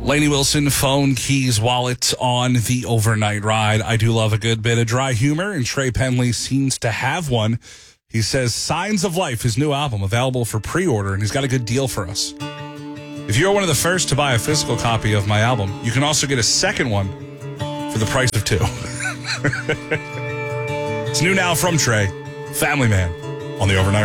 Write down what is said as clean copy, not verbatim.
Lainey Wilson, phone, keys, wallet on the overnight ride. I do love a good bit of dry humor, and Trey Penley seems to have one. He says, Signs of Life, his new album, available for pre-order, and he's got a good deal for us. If you're one of the first to buy a physical copy of my album, you can also get a second one for the price of two. It's new now from Trey, Family Man, on the overnight